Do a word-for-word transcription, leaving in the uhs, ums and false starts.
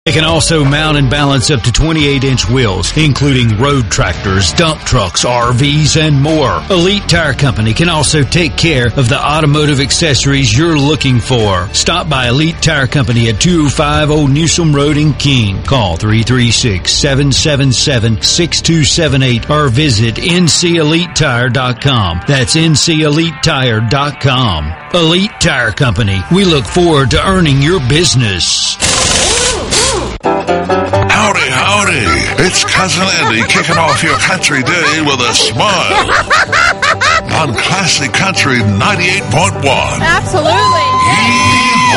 It can also mount and balance up to twenty-eight inch wheels, including road tractors, dump trucks, R Vs, and more. Elite Tire Company can also take care of the automotive accessories you're looking for. Stop by Elite Tire Company at two oh five Old Newsom Road in Keene. Call three three six, seven seven seven, six two seven eight or visit N C elite tire dot com. That's N C elite tire dot com. Elite Tire Company. We look forward to earning your business. Howdy, howdy. It's Cousin Andy kicking off your country day with a smile. On Classic Country ninety-eight point one. Absolutely. Yeah.